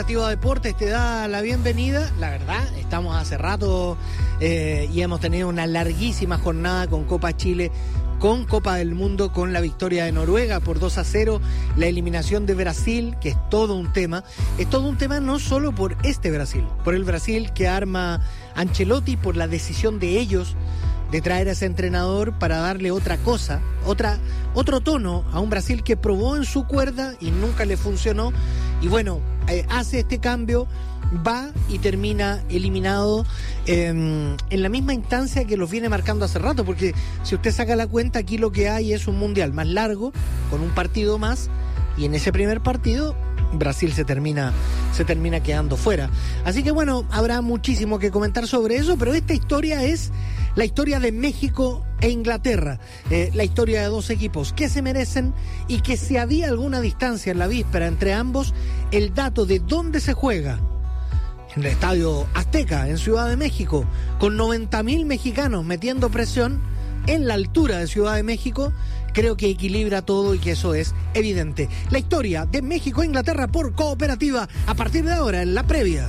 Deportes te da la bienvenida. La verdad, estamos hace rato y hemos tenido una larguísima jornada con Copa Chile, con Copa del Mundo, con la victoria de Noruega por 2-0, la eliminación de Brasil, que es todo un tema. Es todo un tema no solo por este Brasil, por el Brasil que arma Ancelotti, por la decisión de ellos de traer a ese entrenador para darle otra cosa, otro tono a un Brasil que probó en su cuerda y nunca le funcionó. Y bueno, hace este cambio, va y termina eliminado en la misma instancia que los viene marcando hace rato, porque si usted saca la cuenta, aquí lo que hay es un mundial más largo, con un partido más, y en ese primer partido Brasil se termina quedando fuera. Así que bueno, habrá muchísimo que comentar sobre eso, pero esta historia es la historia de México e Inglaterra, la historia de dos equipos que se merecen, y que si había alguna distancia en la víspera entre ambos, el dato de dónde se juega, en el Estadio Azteca, en Ciudad de México, con 90.000 mexicanos metiendo presión en la altura de Ciudad de México, creo que equilibra todo y que eso es evidente. La historia de México e Inglaterra por Cooperativa, a partir de ahora en la previa.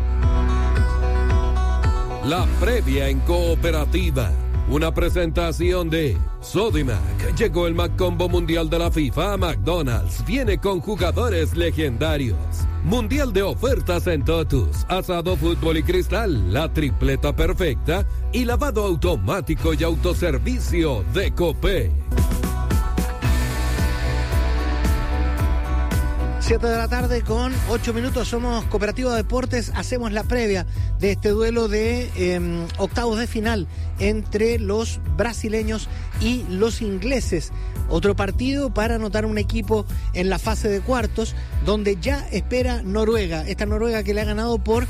La previa en Cooperativa. Una presentación de Sodimac. Llegó el Maccombo Mundial de la FIFA a McDonald's. Viene con jugadores legendarios. Mundial de ofertas en Totus, asado, fútbol y cristal, la tripleta perfecta y lavado automático y autoservicio de Copé. 7 de la tarde con 8 minutos, somos Cooperativa Deportes, hacemos la previa de este duelo de octavos de final entre los brasileños y los ingleses. Otro partido para anotar un equipo en la fase de cuartos, donde ya espera Noruega, esta Noruega que le ha ganado por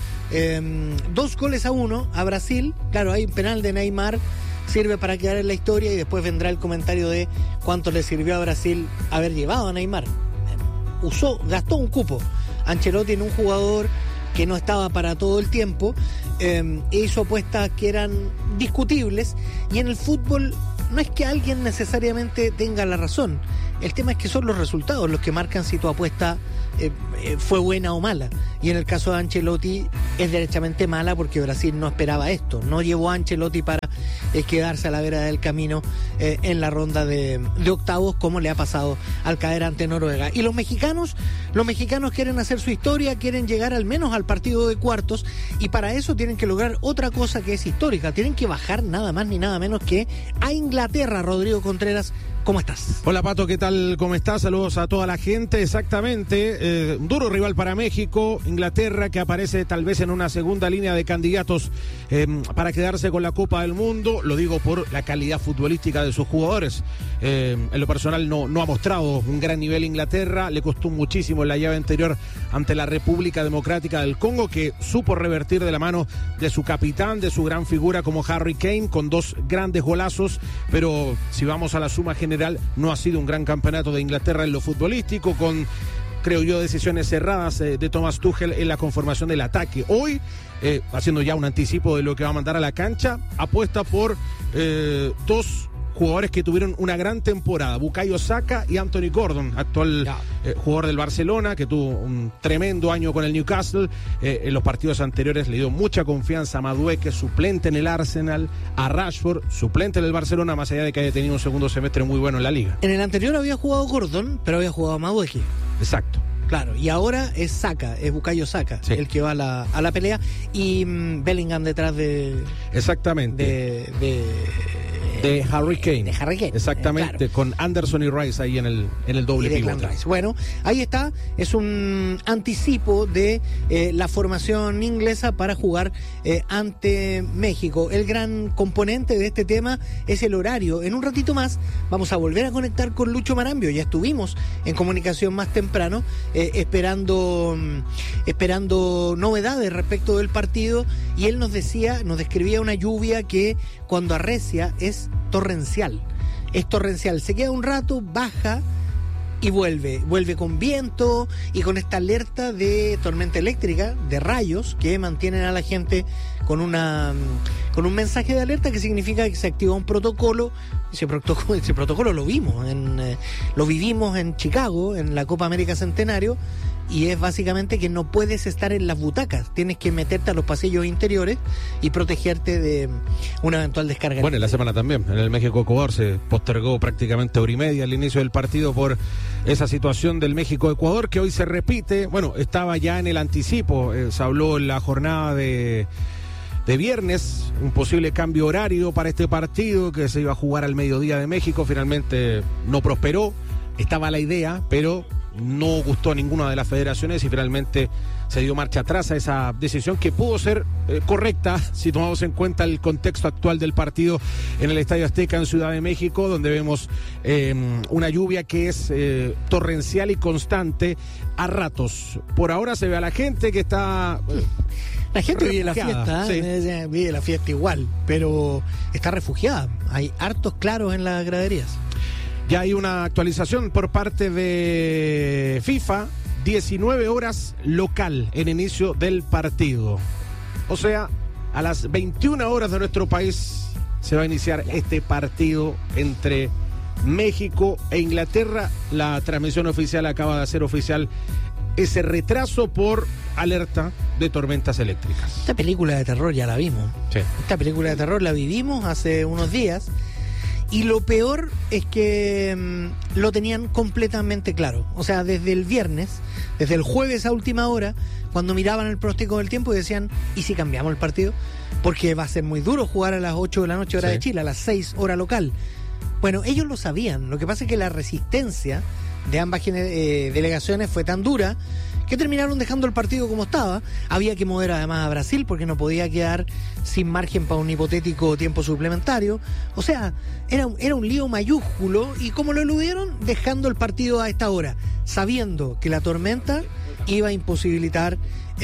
2-1 a Brasil. Claro, hay un penal de Neymar, sirve para quedar en la historia, y después vendrá el comentario de cuánto le sirvió a Brasil haber llevado a Neymar. Gastó un cupo Ancelotti en un jugador que no estaba para todo el tiempo, hizo apuestas que eran discutibles, y en el fútbol no es que alguien necesariamente tenga la razón, el tema es que son los resultados los que marcan si tu apuesta fue buena o mala, y en el caso de Ancelotti es derechamente mala, porque Brasil no esperaba esto, no llevó a Ancelotti para quedarse a la vera del camino en la ronda de octavos, como le ha pasado al caer ante Noruega. Y los mexicanos quieren hacer su historia, quieren llegar al menos al partido de cuartos, y para eso tienen que lograr otra cosa que es histórica, tienen que bajar nada más ni nada menos que a Inglaterra. Rodrigo Contreras, ¿cómo estás? Hola Pato, ¿qué tal? ¿Cómo estás? Saludos a toda la gente. Exactamente, un duro rival para México, Inglaterra, que aparece tal vez en una segunda línea de candidatos para quedarse con la Copa del Mundo. Lo digo por la calidad futbolística de sus jugadores. En lo personal no ha mostrado un gran nivel Inglaterra, le costó muchísimo en la llave anterior ante la República Democrática del Congo, que supo revertir de la mano de su capitán, de su gran figura como Harry Kane, con dos grandes golazos, pero si vamos a la suma general, no ha sido un gran campeonato de Inglaterra en lo futbolístico, con, creo yo, decisiones cerradas de Thomas Tuchel en la conformación del ataque. Hoy, haciendo ya un anticipo de lo que va a mandar a la cancha, apuesta por dos jugadores que tuvieron una gran temporada, Bukayo Saka y Anthony Gordon, actual jugador del Barcelona, que tuvo un tremendo año con el Newcastle. En los partidos anteriores le dio mucha confianza a Madueke, suplente en el Arsenal, a Rashford, suplente en el Barcelona, más allá de que haya tenido un segundo semestre muy bueno en la liga. En el anterior había jugado Gordon, pero había jugado Madueke. Exacto. Claro, y ahora es Saka, es Bukayo Saka, sí, el que va a la pelea, y Bellingham detrás de... Exactamente. De Harry Kane. De Harry Kane. Exactamente, claro. Con Anderson y Rice ahí en el doble pivote. Bueno, ahí está, es un anticipo de la formación inglesa para jugar ante México. El gran componente de este tema es el horario. En un ratito más vamos a volver a conectar con Lucho Marambio. Ya estuvimos en comunicación más temprano, esperando novedades respecto del partido, y él nos describía una lluvia que cuando arrecia es torrencial, se queda un rato, baja y vuelve con viento y con esta alerta de tormenta eléctrica, de rayos, que mantienen a la gente con un mensaje de alerta, que significa que se activa un protocolo. Ese protocolo lo vivimos en Chicago, en la Copa América Centenario, y es básicamente que no puedes estar en las butacas, tienes que meterte a los pasillos interiores y protegerte de una eventual descarga. Bueno, en la semana también, en el México-Ecuador se postergó prácticamente hora y media el inicio del partido por esa situación del México-Ecuador que hoy se repite. Bueno, estaba ya en el anticipo, se habló en la jornada de viernes, un posible cambio horario para este partido que se iba a jugar al mediodía de México, finalmente no prosperó, estaba la idea, pero no gustó a ninguna de las federaciones y finalmente se dio marcha atrás a esa decisión que pudo ser correcta si tomamos en cuenta el contexto actual del partido en el Estadio Azteca en Ciudad de México, donde vemos una lluvia que es torrencial y constante a ratos. Por ahora se ve a la gente que está... La gente vive la fiesta, sí. Vive la fiesta igual, pero está refugiada. Hay hartos claros en las graderías. Ya hay una actualización por parte de FIFA, 19 horas local en inicio del partido. O sea, a las 21 horas de nuestro país se va a iniciar este partido entre México e Inglaterra. La transmisión oficial acaba de hacer oficial ese retraso por alerta de tormentas eléctricas. Esta película de terror ya la vimos. Sí. Esta película de terror la vivimos hace unos días. Y lo peor es que lo tenían completamente claro. O sea, desde el viernes, desde el jueves a última hora, cuando miraban el pronóstico del tiempo y decían, ¿y si cambiamos el partido? Porque va a ser muy duro jugar a las 8 de la noche hora de Chile, a las 6 hora local. Bueno, ellos lo sabían. Lo que pasa es que la resistencia de ambas delegaciones fue tan dura que terminaron dejando el partido como estaba. Había que mover además a Brasil porque no podía quedar sin margen para un hipotético tiempo suplementario. O sea, era un lío mayúsculo. ¿Y cómo lo eludieron? Dejando el partido a esta hora, sabiendo que la tormenta iba a imposibilitar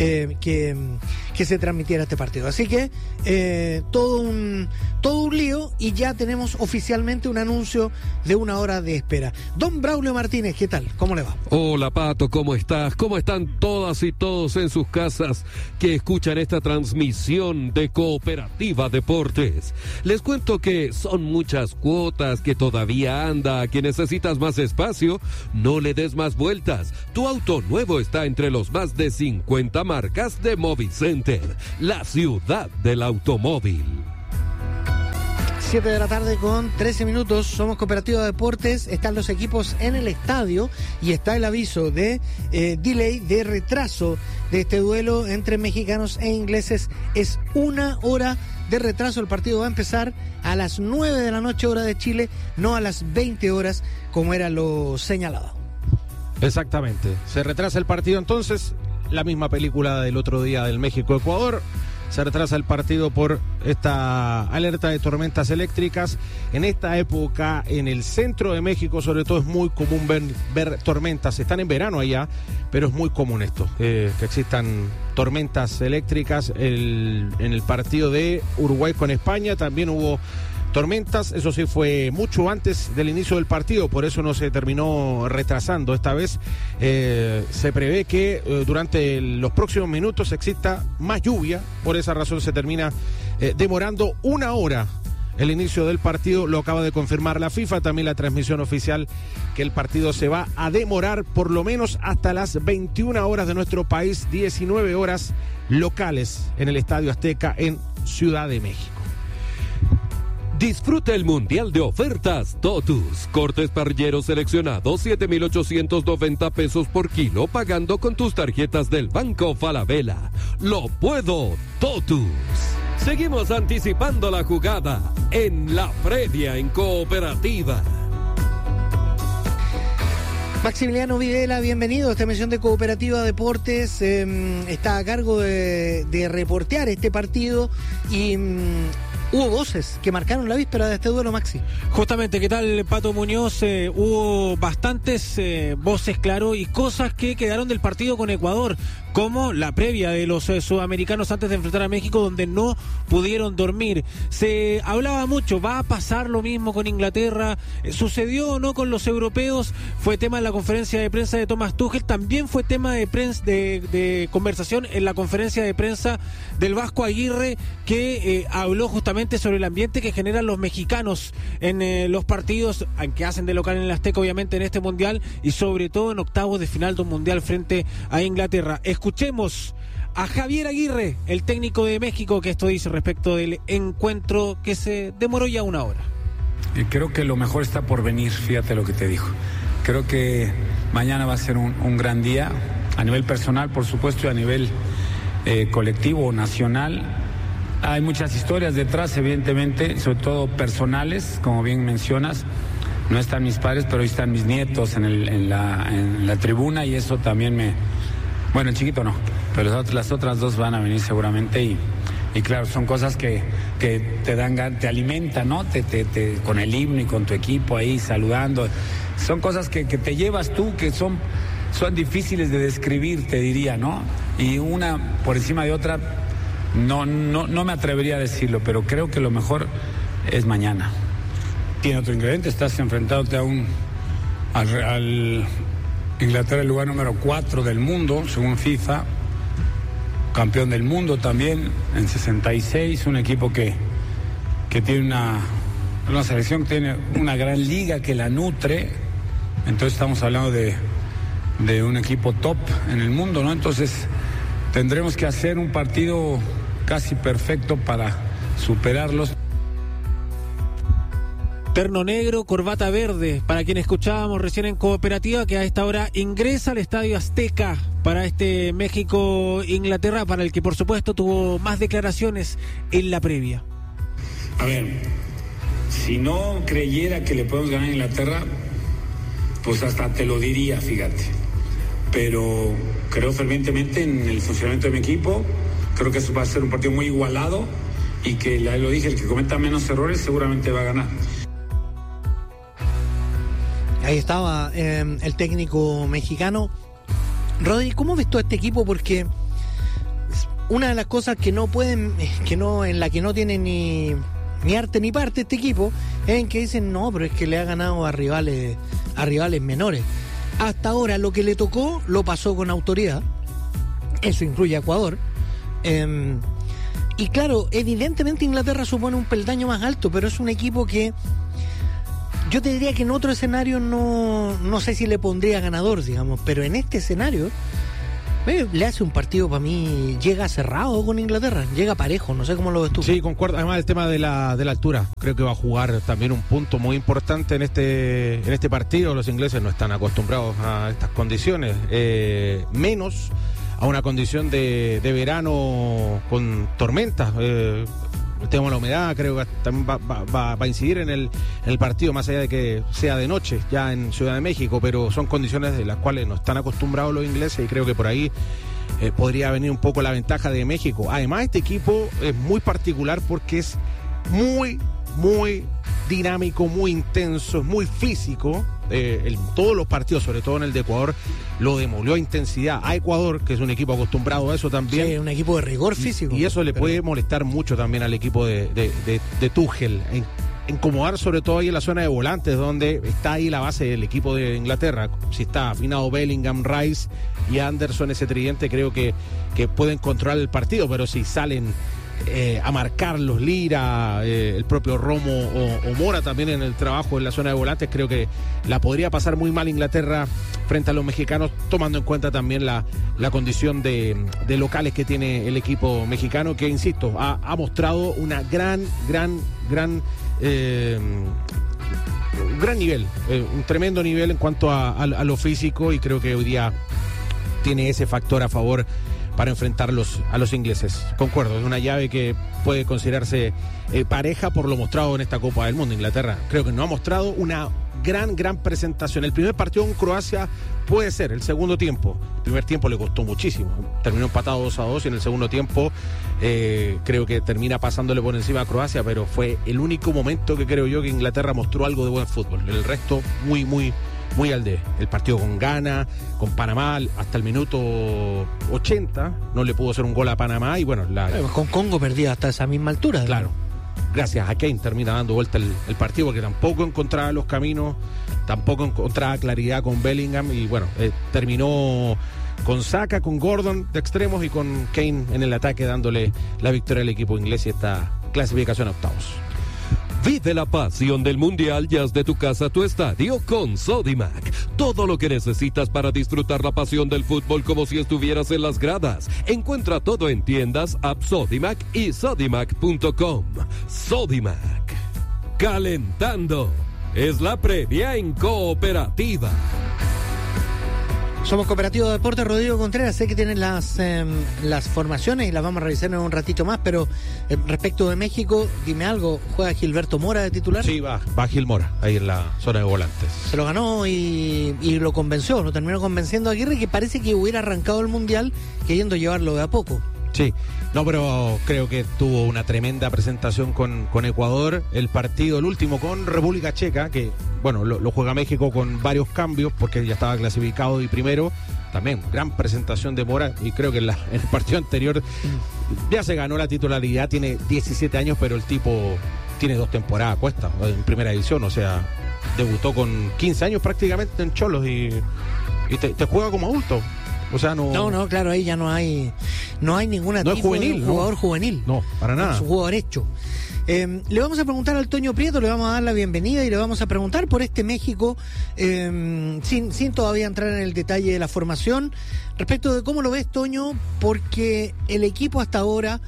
que se transmitiera este partido. Así que todo un lío, y ya tenemos oficialmente un anuncio de una hora de espera. Don Braulio Martínez, ¿qué tal? ¿Cómo le va? Hola Pato, ¿cómo estás? ¿Cómo están todas y todos en sus casas que escuchan esta transmisión de Cooperativa Deportes? Les cuento que son muchas cuotas que todavía anda, que necesitas más espacio, no le des más vueltas. Tu auto nuevo está entre los más de 50 marcas de Movicenter, la ciudad del automóvil. 7 de la tarde con 13 minutos, somos Cooperativa Deportes, están los equipos en el estadio y está el aviso de delay, de retraso de este duelo entre mexicanos e ingleses. Es 1 hora de retraso, el partido va a empezar a las 9 de la noche hora de Chile, no a las 20 horas como era lo señalado. Exactamente, se retrasa el partido entonces, la misma película del otro día del México-Ecuador. Se retrasa el partido por esta alerta de tormentas eléctricas. En esta época, en el centro de México, sobre todo, es muy común ver tormentas. Están en verano allá, pero es muy común esto, que existan tormentas eléctricas. En el partido de Uruguay con España también hubo tormentas, eso sí fue mucho antes del inicio del partido, por eso no se terminó retrasando. Esta vez se prevé que durante los próximos minutos exista más lluvia, por esa razón se termina demorando 1 hora el inicio del partido. Lo acaba de confirmar la FIFA, también la transmisión oficial, que el partido se va a demorar por lo menos hasta las 21 horas de nuestro país, 19 horas locales en el Estadio Azteca en Ciudad de México. Disfruta el Mundial de Ofertas Totus. Cortes parrilleros seleccionados, 7,890 pesos por kilo, pagando con tus tarjetas del Banco Falabella. Lo puedo, Totus. Seguimos anticipando la jugada en la previa en Cooperativa. Maximiliano Videla, bienvenido a esta emisión de Cooperativa Deportes. Está a cargo de reportear este partido y... hubo voces que marcaron la víspera de este duelo, Maxi. Justamente, ¿qué tal, Pato Muñoz? Hubo bastantes voces, claro, y cosas que quedaron del partido con Ecuador. como la previa de los sudamericanos antes de enfrentar a México, donde no pudieron dormir. Se hablaba mucho, va a pasar lo mismo con Inglaterra, sucedió o no con los europeos, fue tema en la conferencia de prensa de Thomas Tuchel, también fue tema de prensa, de conversación en la conferencia de prensa del Vasco Aguirre, que habló justamente sobre el ambiente que generan los mexicanos en los partidos que hacen de local en el Azteca, obviamente en este mundial, y sobre todo en octavos de final de un mundial frente a Inglaterra. Escuchemos a Javier Aguirre, el técnico de México, que esto dice respecto del encuentro que se demoró ya una hora. Creo que lo mejor está por venir, fíjate lo que te digo. Creo que mañana va a ser un gran día, a nivel personal, por supuesto, y a nivel colectivo o nacional. Hay muchas historias detrás, evidentemente, sobre todo personales, como bien mencionas. No están mis padres, pero ahí están mis nietos en la tribuna, y eso también Bueno, el chiquito no, pero las otras dos van a venir seguramente, y claro, son cosas que te alimentan, ¿no? Con el himno y con tu equipo ahí saludando. Son cosas que te llevas tú, que son difíciles de describir, te diría, ¿no? Y una por encima de otra, no me atrevería a decirlo, pero creo que lo mejor es mañana. Tiene otro ingrediente, estás enfrentándote al Inglaterra, el lugar número 4 del mundo, según FIFA, campeón del mundo también en 66, un equipo que tiene una selección que tiene una gran liga que la nutre, entonces estamos hablando de un equipo top en el mundo, ¿no? Entonces tendremos que hacer un partido casi perfecto para superarlos. Terno negro, corbata verde, para quien escuchábamos recién en Cooperativa, que a esta hora ingresa al Estadio Azteca para este México-Inglaterra, para el que por supuesto tuvo más declaraciones en la previa. A ver, si no creyera que le podemos ganar a Inglaterra, pues hasta te lo diría, fíjate. Pero creo fervientemente en el funcionamiento de mi equipo, creo que eso va a ser un partido muy igualado, y que, lo dije, el que cometa menos errores seguramente va a ganar. Ahí estaba el técnico mexicano. Rodri, ¿cómo ves tú a este equipo? Porque una de las cosas que en la que no tiene ni arte ni parte este equipo es en que dicen, no, pero es que le ha ganado a rivales menores. Hasta ahora lo que le tocó lo pasó con autoridad. Eso incluye a Ecuador. Y claro, evidentemente Inglaterra supone un peldaño más alto, pero es un equipo que yo te diría que en otro escenario no sé si le pondría ganador, digamos, pero en este escenario le hace un partido, para mí, llega cerrado con Inglaterra, llega parejo, no sé cómo lo ves tú. Sí, concuerdo, además el tema de la altura, creo que va a jugar también un punto muy importante en este partido. Los ingleses no están acostumbrados a estas condiciones, menos a una condición de verano con tormentas. El tema de la humedad creo que también va a incidir en el partido, más allá de que sea de noche ya en Ciudad de México, pero son condiciones de las cuales no están acostumbrados los ingleses, y creo que por ahí podría venir un poco la ventaja de México. Además, este equipo es muy particular porque es muy, muy dinámico, muy intenso, es muy físico. Todos los partidos, sobre todo en el de Ecuador, lo demolió a intensidad a Ecuador, que es un equipo acostumbrado a eso también. Sí, un equipo de rigor físico. Y eso le puede molestar mucho también al equipo de Tuchel. Incomodar sobre todo ahí en la zona de volantes, donde está ahí la base del equipo de Inglaterra. Si está afinado Bellingham, Rice y Anderson, ese tridente, creo que pueden controlar el partido, pero si salen a marcarlos Lira, el propio Romo o Mora también en el trabajo en la zona de volantes, creo que la podría pasar muy mal Inglaterra frente a los mexicanos, tomando en cuenta también la condición de locales que tiene el equipo mexicano, que insisto, ha mostrado una gran nivel, un tremendo nivel en cuanto a lo físico, y creo que hoy día tiene ese factor a favor para enfrentarlos a los ingleses. Concuerdo, es una llave que puede considerarse pareja por lo mostrado en esta Copa del Mundo. Inglaterra creo que no ha mostrado una gran presentación. El primer partido en Croacia puede ser, el segundo tiempo. El primer tiempo le costó muchísimo. Terminó empatado 2-2 y en el segundo tiempo creo que termina pasándole por encima a Croacia, pero fue el único momento que creo yo que Inglaterra mostró algo de buen fútbol. El resto muy muy al de el partido con Ghana, con Panamá, hasta el minuto 80 no le pudo hacer un gol a Panamá y bueno, con Congo perdía hasta esa misma altura. Claro, gracias a Kane termina dando vuelta el partido porque tampoco encontraba los caminos, tampoco encontraba claridad con Bellingham y bueno, terminó con Saka, con Gordon de extremos y con Kane en el ataque dándole la victoria al equipo inglés y esta clasificación a octavos. Vive la pasión del Mundial ya de tu casa a tu estadio con Sodimac. Todo lo que necesitas para disfrutar la pasión del fútbol como si estuvieras en las gradas. Encuentra todo en tiendas, app Sodimac y sodimac.com. Sodimac. Calentando. Es la previa en Cooperativa. Somos Cooperativa de Deportes, Rodrigo Contreras. Sé que tienen las formaciones y las vamos a revisar en un ratito más, pero respecto de México, dime algo, ¿juega Gilberto Mora de titular? Sí, va Gil Mora, ahí en la zona de volantes. Se lo ganó y lo convenció, lo terminó convenciendo a Aguirre, que parece que hubiera arrancado el Mundial queriendo llevarlo de a poco. Sí, no, pero creo que tuvo una tremenda presentación con Ecuador. El partido, el último, con República Checa, que bueno, lo juega México con varios cambios porque ya estaba clasificado y primero. También gran presentación de Mora y creo que en el partido anterior ya se ganó la titularidad. Tiene 17 años, pero el tipo tiene 2 temporadas a cuesta en primera división. O sea, debutó con 15 años prácticamente en Cholos y te juega como adulto. O sea, no, claro, ahí ya no hay ninguna no tipo es juvenil, de jugador juvenil. No, para nada. Es un jugador hecho. Le vamos a preguntar al Toño Prieto, le vamos a dar la bienvenida y le vamos a preguntar por este México, sin todavía entrar en el detalle de la formación, respecto de cómo lo ves, Toño, porque el equipo hasta ahora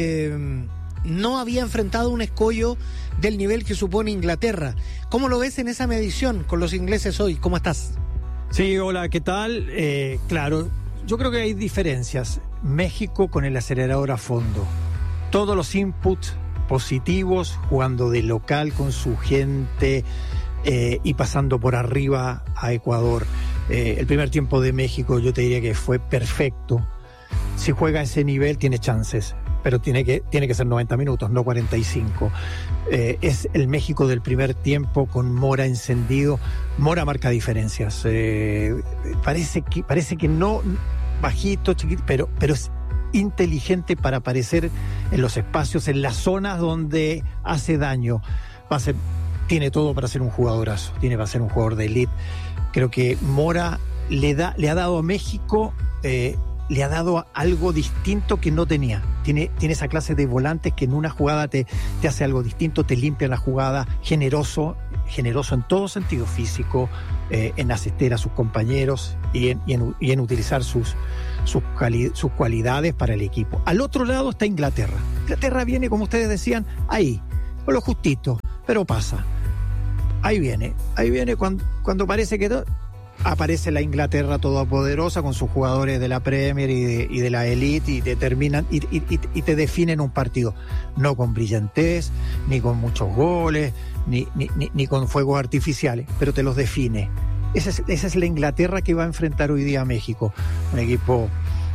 no había enfrentado un escollo del nivel que supone Inglaterra. ¿Cómo lo ves en esa medición con los ingleses hoy? ¿Cómo estás? Sí, hola, ¿qué tal? Claro, yo creo que hay diferencias. México con el acelerador a fondo. Todos los inputs positivos, jugando de local con su gente y pasando por arriba a Ecuador. El primer tiempo de México yo te diría que fue perfecto. Si juega a ese nivel tiene chances, pero tiene que ser 90 minutos, no 45. Es el México del primer tiempo con Mora encendido. Mora marca diferencias. Parece que no bajito, chiquito, pero es inteligente para aparecer en los espacios, en las zonas donde hace daño. Tiene todo para ser un jugadorazo, tiene para ser un jugador de élite. Creo que Mora le ha dado a México, le ha dado algo distinto que no tenía. Tiene esa clase de volantes que en una jugada te hace algo distinto, te limpia la jugada, generoso en todo sentido, físico, en asistir a sus compañeros y en utilizar sus cualidades para el equipo. Al otro lado está Inglaterra. Inglaterra viene, como ustedes decían, ahí, con lo justito, pero pasa. Ahí viene cuando parece que aparece la Inglaterra todopoderosa con sus jugadores de la Premier y de la Elite y te terminan y te definen un partido, no con brillantez, ni con muchos goles, ni con fuegos artificiales, pero te los define. Esa es la Inglaterra que va a enfrentar hoy día a México, un equipo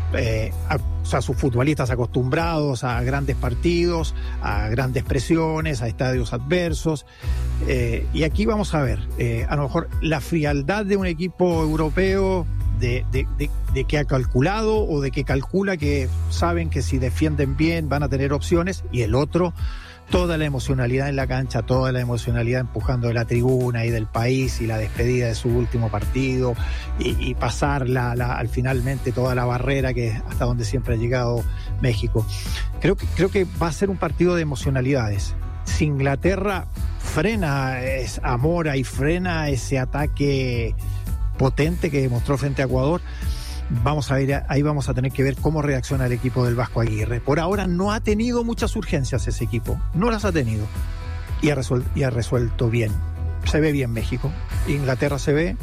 sus futbolistas acostumbrados a grandes partidos, a grandes presiones, a estadios adversos, y aquí vamos a ver a lo mejor la frialdad de un equipo europeo de que ha calculado o de que calcula que saben que si defienden bien van a tener opciones, y el otro, toda la emocionalidad en la cancha, toda la emocionalidad empujando de la tribuna y del país y la despedida de su último partido y pasar al finalmente toda la barrera que hasta donde siempre ha llegado México. Creo que va a ser un partido de emocionalidades. Si Inglaterra frena a Mora y frena ese ataque potente que demostró frente a Ecuador, vamos a tener que ver cómo reacciona el equipo del Vasco Aguirre. Por ahora no ha tenido muchas urgencias ese equipo, no las ha tenido, y ha resuelto bien. Se ve bien México. Inglaterra se ve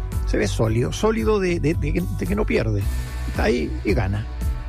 sólido de que no pierde, está ahí y gana.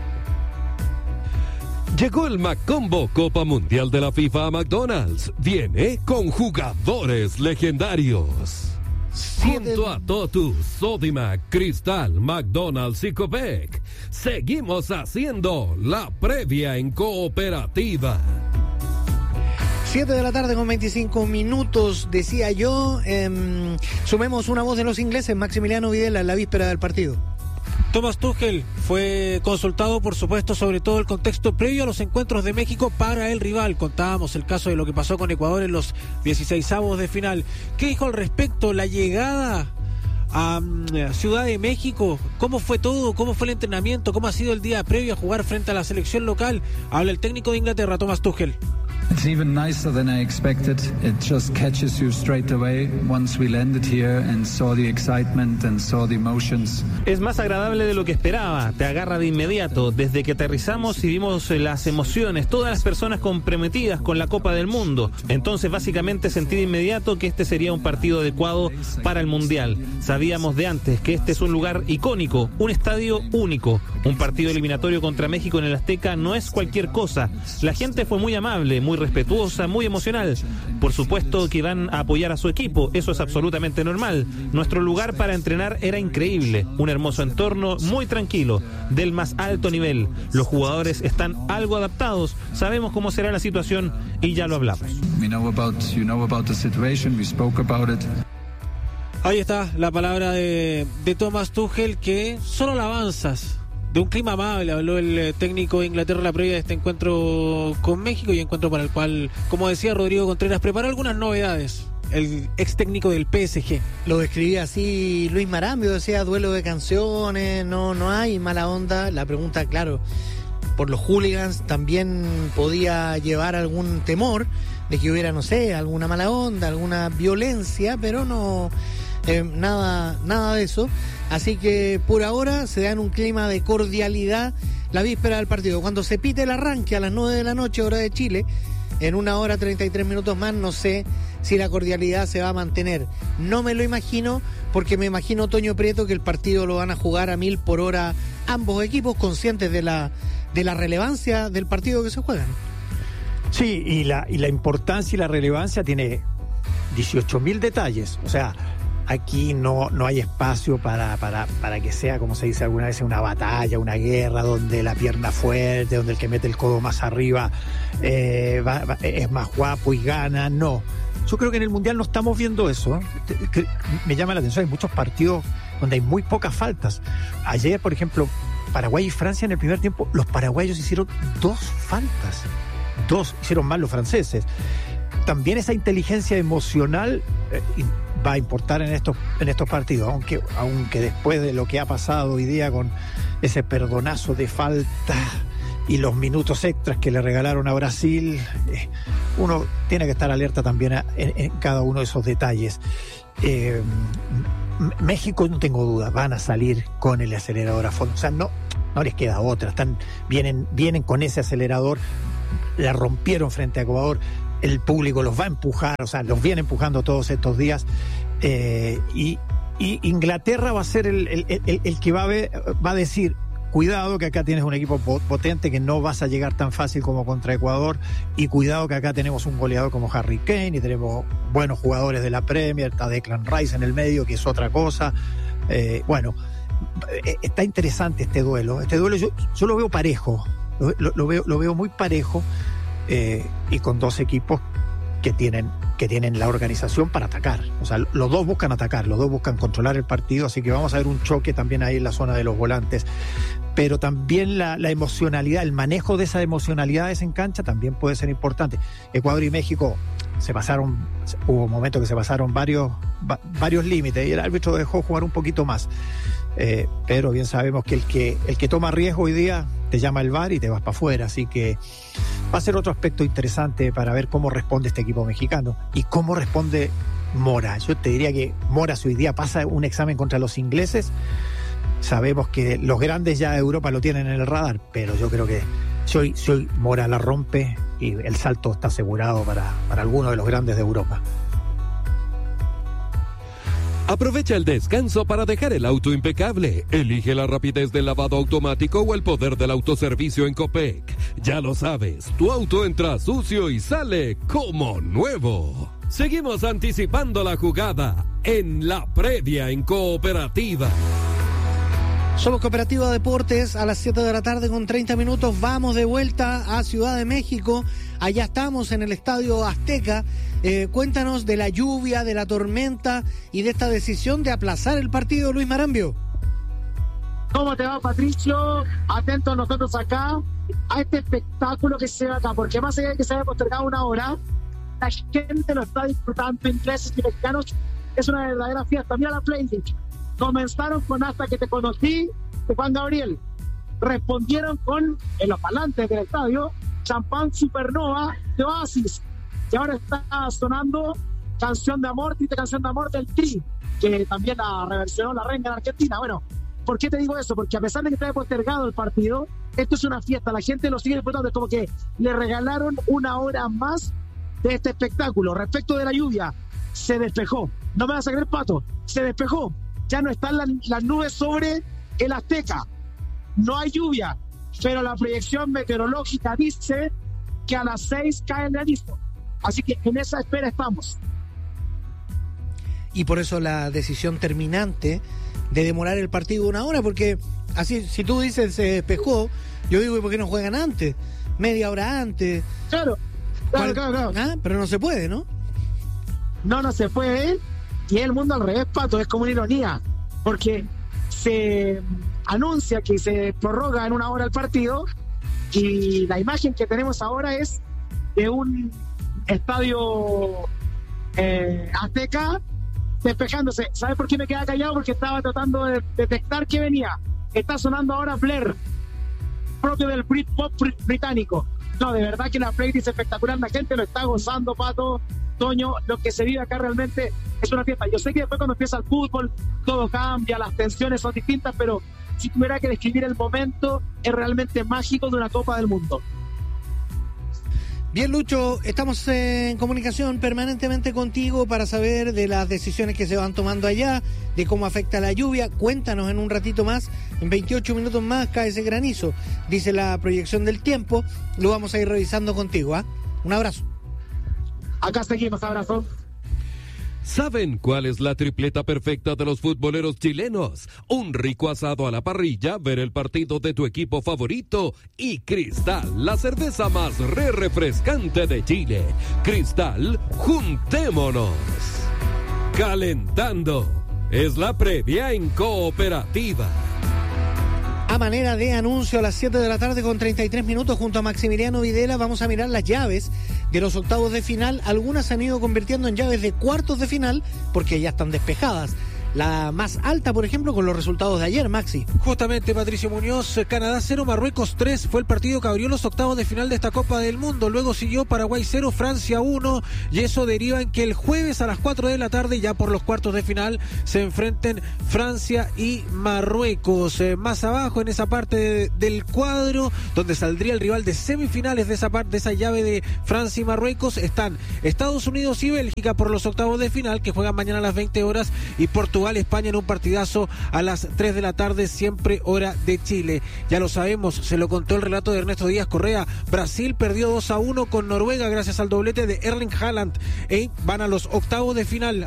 Llegó el McCombo Copa Mundial de la FIFA a McDonald's. Viene con jugadores legendarios. Siento a Totus, Sodimac, Cristal, McDonald's y Copec. Seguimos haciendo la previa en Cooperativa. 7:25 p.m, decía yo. Sumemos una voz de los ingleses, Maximiliano Videla, en la víspera del partido. Thomas Tuchel fue consultado, por supuesto, sobre todo el contexto previo a los encuentros de México para el rival. Contábamos el caso de lo que pasó con Ecuador en los 16avos de final. ¿Qué dijo al respecto? La llegada a Ciudad de México, ¿cómo fue todo? ¿Cómo fue el entrenamiento? ¿Cómo ha sido el día previo a jugar frente a la selección local? Habla el técnico de Inglaterra, Thomas Tuchel. It's even nicer than I expected. It just catches you straight away once we landed here and saw the excitement and saw the emotions. Es más agradable de lo que esperaba, te agarra de inmediato. Desde que aterrizamos y vimos las emociones, todas las personas comprometidas con la Copa del Mundo. Entonces básicamente sentí de inmediato que este sería un partido adecuado para el Mundial. Sabíamos de antes que este es un lugar icónico, un estadio único. Un partido eliminatorio contra México en el Azteca no es cualquier cosa. La gente fue muy amable, muy respetuosa, muy emocional. Por supuesto que van a apoyar a su equipo, eso es absolutamente normal. Nuestro lugar para entrenar era increíble, un hermoso entorno, muy tranquilo, del más alto nivel. Los jugadores están algo adaptados, sabemos cómo será la situación y ya lo hablamos. Ahí está la palabra de Thomas Tuchel, que solo alabanzas. De un clima amable habló el técnico de Inglaterra en la previa de este encuentro con México, y encuentro para el cual, como decía Rodrigo Contreras, preparó algunas novedades. El ex técnico del PSG. Lo describía así Luis Marambio, decía duelo de canciones, no hay mala onda. La pregunta, claro, por los hooligans también podía llevar algún temor de que hubiera, no sé, alguna mala onda, alguna violencia, pero no, nada de eso. Así que por ahora se da en un clima de cordialidad la víspera del partido. Cuando se pite el arranque a las 9 de la noche, hora de Chile, en 1 hora 33 minutos más, no sé si la cordialidad se va a mantener. No me lo imagino, porque me imagino, Toño Prieto, que el partido lo van a jugar a 1000 por hora ambos equipos, conscientes de la relevancia del partido que se juegan. Sí, y la importancia y la relevancia tiene 18.000 detalles. O sea, aquí no hay espacio para que sea, como se dice alguna vez, una batalla, una guerra, donde la pierna fuerte, donde el que mete el codo más arriba es más guapo y gana. No, yo creo que en el Mundial no estamos viendo eso. Me llama la atención, hay muchos partidos donde hay muy pocas faltas. Ayer, por ejemplo, Paraguay y Francia, en el primer tiempo, los paraguayos hicieron 2 faltas. 2 hicieron mal los franceses. También esa inteligencia emocional va a importar en estos partidos, aunque después de lo que ha pasado hoy día con ese perdonazo de falta y los minutos extras que le regalaron a Brasil, uno tiene que estar alerta también en cada uno de esos detalles. México, no tengo duda, van a salir con el acelerador a fondo. O sea, no les queda otra. Vienen con ese acelerador, la rompieron frente a Ecuador. El público los va a empujar, o sea, los viene empujando todos estos días. Y Inglaterra va a ser el que va a decir: cuidado que acá tienes un equipo potente, que no vas a llegar tan fácil como contra Ecuador, y cuidado que acá tenemos un goleador como Harry Kane, y tenemos buenos jugadores de la Premier, está Declan Rice en el medio, que es otra cosa. Bueno, está interesante este duelo. Yo lo veo parejo, lo veo muy parejo, y con 2 equipos que tienen la organización para atacar. O sea, los 2 buscan atacar, los 2 buscan controlar el partido, así que vamos a ver un choque también ahí en la zona de los volantes. Pero también la emocionalidad, el manejo de esas emocionalidades en cancha también puede ser importante. Ecuador y México hubo momentos que se pasaron varios límites, y el árbitro dejó jugar un poquito más. Pero bien sabemos que el que toma riesgo hoy día te llama el VAR y te vas para afuera, así que va a ser otro aspecto interesante para ver cómo responde este equipo mexicano y cómo responde Mora. Yo te diría que Mora, si hoy día pasa un examen contra los ingleses, sabemos que los grandes ya de Europa lo tienen en el radar, pero yo creo que si hoy Mora la rompe, y el salto está asegurado para alguno de los grandes de Europa. Aprovecha el descanso para dejar el auto impecable. Elige la rapidez del lavado automático o el poder del autoservicio en Copec. Ya lo sabes, tu auto entra sucio y sale como nuevo. Seguimos anticipando la jugada en la previa en Cooperativa. Somos Cooperativa Deportes a las 7 de la tarde con 30 minutos. Vamos de vuelta a Ciudad de México. Allá estamos en el Estadio Azteca. Cuéntanos de la lluvia, de la tormenta y de esta decisión de aplazar el partido, Luis Marambio. ¿Cómo te va, Patricio? Atentos nosotros acá a este espectáculo que se ve acá, porque más allá de que se haya postergado una hora, la gente lo está disfrutando, ingleses y mexicanos. Es una verdadera fiesta. Mira la playlist. Comenzaron con Hasta que te conocí de Juan Gabriel. Respondieron con, en los parlantes del estadio, Champán Supernova de Oasis. Y ahora está sonando Canción de Amor, Triste Canción de Amor del Tri, que también la reversionó la Renga en Argentina. Bueno, ¿por qué te digo eso? Porque a pesar de que está postergado el partido, esto es una fiesta. La gente lo sigue disfrutando. Es como que le regalaron una hora más de este espectáculo. Respecto de la lluvia, se despejó. No me vas a creer, Pato. Se despejó. Ya no están las nubes sobre el Azteca. No hay lluvia, pero la proyección meteorológica dice que a las 6 cae el granizo. Así que en esa espera estamos. Y por eso la decisión terminante de demorar el partido una hora, porque así, si tú dices se despejó, yo digo, ¿y por qué no juegan antes? Media hora antes. Claro. Ah, pero no se puede, ¿no? No se puede. Y el mundo al revés, Pato, es como una ironía, porque se anuncia que se prorroga en una hora el partido y la imagen que tenemos ahora es de un estadio Azteca despejándose. ¿Sabes por qué me quedé callado? Porque estaba tratando de detectar que venía. Está sonando ahora Blair, propio del Britpop británico. No, de verdad que la playlist es espectacular, la gente lo está gozando, Pato, Toño, lo que se vive acá realmente es una fiesta. Yo sé que después cuando empieza el fútbol todo cambia, las tensiones son distintas, pero si tuviera que describir el momento, es realmente mágico de una Copa del Mundo. Bien, Lucho, estamos en comunicación permanentemente contigo para saber de las decisiones que se van tomando allá, de cómo afecta la lluvia. Cuéntanos en un ratito más, en 28 minutos más cae ese granizo, dice la proyección del tiempo. Lo vamos a ir revisando contigo, ¿ah? Un abrazo. Acá seguimos, abrazo. ¿Saben cuál es la tripleta perfecta de los futboleros chilenos? Un rico asado a la parrilla, ver el partido de tu equipo favorito y Cristal, la cerveza más refrescante de Chile. Cristal, juntémonos. Calentando. Es la previa en Cooperativa. A manera de anuncio, a las 7 de la tarde con 33 minutos, junto a Maximiliano Videla, vamos a mirar las llaves de los octavos de final. Algunas se han ido convirtiendo en llaves de cuartos de final porque ya están despejadas. La más alta, por ejemplo, con los resultados de ayer, Maxi. Justamente, Patricio Muñoz, Canadá 0, Marruecos 3, fue el partido que abrió los octavos de final de esta Copa del Mundo. Luego siguió Paraguay 0, Francia 1, y eso deriva en que el jueves a las 4 de la tarde, ya por los cuartos de final, se enfrenten Francia y Marruecos. Más abajo, en esa parte del cuadro, donde saldría el rival de semifinales de esa parte, de esa llave de Francia y Marruecos, están Estados Unidos y Bélgica por los octavos de final, que juegan mañana a las 20 horas, y Portugal, España en un partidazo a las 3 de la tarde, siempre hora de Chile. Ya lo sabemos, se lo contó el relato de Ernesto Díaz Correa. Brasil perdió 2-1 con Noruega gracias al doblete de Erling Haaland. Van a los octavos de final.